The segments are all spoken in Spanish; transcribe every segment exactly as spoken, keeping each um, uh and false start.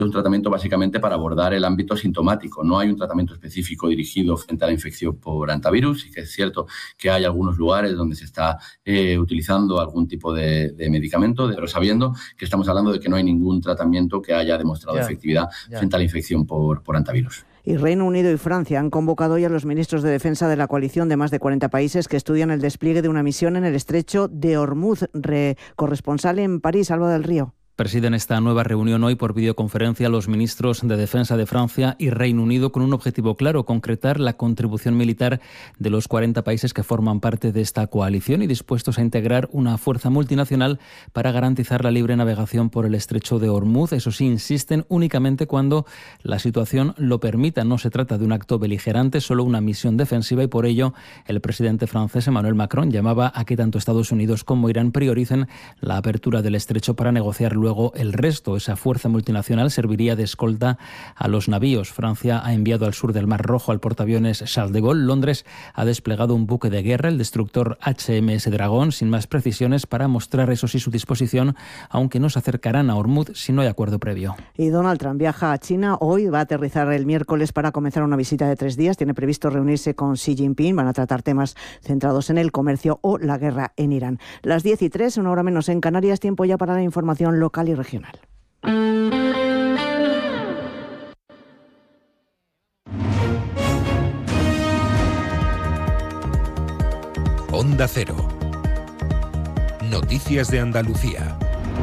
un tratamiento básicamente para abordar el ámbito sintomático. No hay un tratamiento específico dirigido frente a la infección por hantavirus. Sí que es cierto que hay algunos lugares donde se está eh, utilizando algún tipo de, de medicamento, pero sabiendo que estamos hablando de que no hay ningún tratamiento que haya demostrado ya, efectividad ya. frente a la infección por, por hantavirus. Y Reino Unido y Francia han convocado hoy a los ministros de defensa de la coalición de más de cuarenta países que estudian el despliegue de una misión en el estrecho de Hormuz. Re- corresponsal en París, Alba del Río. Presiden esta nueva reunión hoy por videoconferencia los ministros de Defensa de Francia y Reino Unido con un objetivo claro: concretar la contribución militar de los cuarenta países que forman parte de esta coalición y dispuestos a integrar una fuerza multinacional para garantizar la libre navegación por el estrecho de Hormuz. Eso sí, insisten, únicamente cuando la situación lo permita. No se trata de un acto beligerante, solo una misión defensiva, y por ello el presidente francés Emmanuel Macron llamaba a que tanto Estados Unidos como Irán prioricen la apertura del estrecho para negociar luego el resto. Esa fuerza multinacional serviría de escolta a los navíos. Francia ha enviado al sur del Mar Rojo al portaaviones Charles de Gaulle. Londres ha desplegado un buque de guerra, el destructor H M S Dragón, sin más precisiones, para mostrar, eso sí, su disposición, aunque no se acercarán a Hormuz si no hay acuerdo previo. Y Donald Trump viaja a China hoy, va a aterrizar el miércoles para comenzar una visita de tres días. Tiene previsto reunirse con Xi Jinping. Van a tratar temas centrados en el comercio o la guerra en Irán. Las diez y tres, una hora menos en Canarias, tiempo ya para la información local y regional. Onda Cero. Noticias de Andalucía.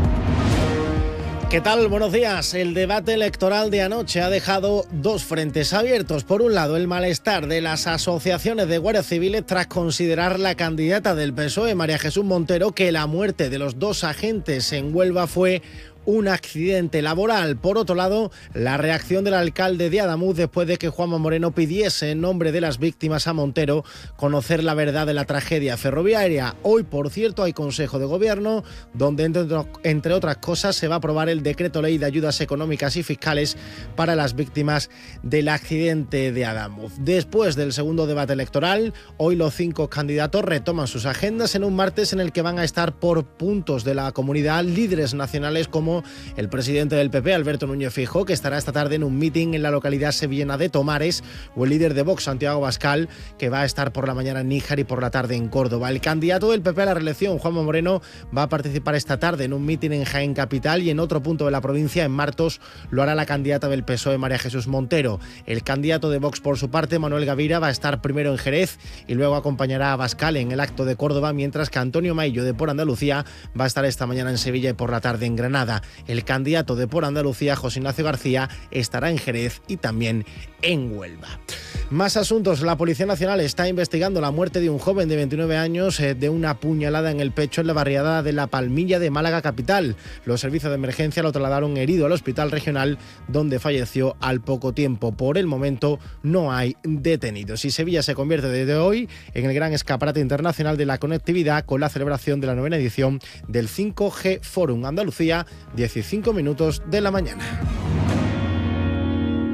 ¿Qué tal? Buenos días. El debate electoral de anoche ha dejado dos frentes abiertos. Por un lado, el malestar de las asociaciones de guardias civiles tras considerar la candidata del P S O E, María Jesús Montero, que la muerte de los dos agentes en Huelva fue un accidente laboral. Por otro lado, la reacción del alcalde de Adamuz después de que Juanma Moreno pidiese en nombre de las víctimas a Montero conocer la verdad de la tragedia ferroviaria. Hoy, por cierto, hay Consejo de Gobierno donde, entre, entre otras cosas, se va a aprobar el decreto ley de ayudas económicas y fiscales para las víctimas del accidente de Adamuz. Después del segundo debate electoral, hoy los cinco candidatos retoman sus agendas en un martes en el que van a estar por puntos de la comunidad líderes nacionales como el presidente del P P, Alberto Núñez Feijóo, que estará esta tarde en un mitin en la localidad sevillana de Tomares, o el líder de Vox, Santiago Abascal, que va a estar por la mañana en Níjar y por la tarde en Córdoba. El candidato del P P a la reelección, Juanma Moreno, va a participar esta tarde en un mitin en Jaén Capital, y en otro punto de la provincia, en Martos, lo hará la candidata del P S O E, María Jesús Montero. El candidato de Vox, por su parte, Manuel Gavira, va a estar primero en Jerez y luego acompañará a Abascal en el acto de Córdoba, mientras que Antonio Maillo, de Por Andalucía, va a estar esta mañana en Sevilla y por la tarde en Granada. El candidato de Por Andalucía, José Ignacio García, estará en Jerez y también en Huelva. Más asuntos. La Policía Nacional está investigando la muerte de un joven de veintinueve años eh, de una puñalada en el pecho en la barriada de La Palmilla de Málaga capital. Los servicios de emergencia lo trasladaron herido al hospital regional, donde falleció al poco tiempo. Por el momento no hay detenidos. Y Sevilla se convierte desde hoy en el gran escaparate internacional de la conectividad, con la celebración de la novena edición del cinco G Forum Andalucía, dieciséis minutos de la mañana.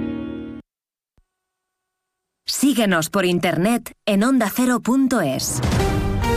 Síguenos por internet en onda cero punto es.